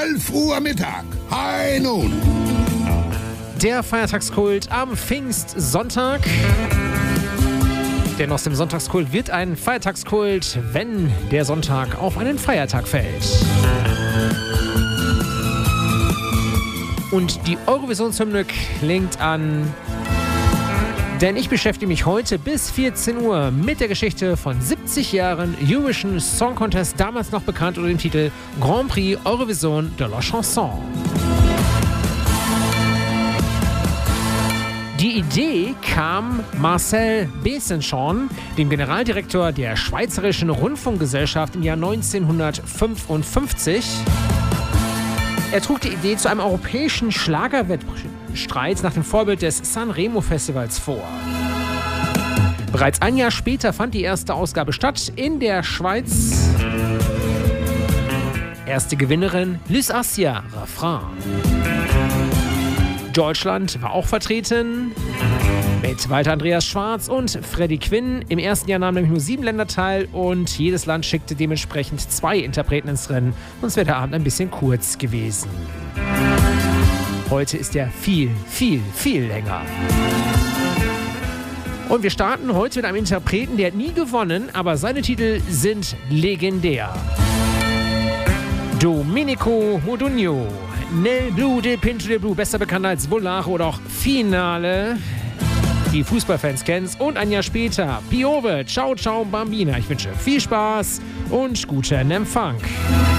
12 Uhr Mittag. High Noon. Der Feiertagskult am Pfingstsonntag. Denn aus dem Sonntagskult wird ein Feiertagskult, wenn der Sonntag auf einen Feiertag fällt. Und die Eurovisionshymne klingt an, denn ich beschäftige mich heute bis 14 Uhr mit der Geschichte von 70 Jahren Eurovision Song Contest, damals noch bekannt unter dem Titel Grand Prix Eurovision de la Chanson. Die Idee kam Marcel Besenschorn, dem Generaldirektor der Schweizerischen Rundfunkgesellschaft im Jahr 1955. Er trug die Idee zu einem europäischen Schlagerwettstreit nach dem Vorbild des Sanremo-Festivals vor. Bereits ein Jahr später fand die erste Ausgabe statt in der Schweiz. Erste Gewinnerin Lys Assia, Refrain. Deutschland war auch vertreten mit Walter Andreas Schwarz und Freddie Quinn. Im ersten Jahr nahmen nämlich nur 7 Länder teil und jedes Land schickte dementsprechend 2 Interpreten ins Rennen. Sonst wäre der Abend ein bisschen kurz gewesen. Heute ist er viel, viel, viel länger. Und wir starten heute mit einem Interpreten, der hat nie gewonnen, aber seine Titel sind legendär. Domenico Modugno. Nel Blu del Pinto del Blu, besser bekannt als Volare oder auch Finale. Die Fußballfans kennen's. Und ein Jahr später Piove, Ciao Ciao Bambina. Ich wünsche viel Spaß und guten Empfang.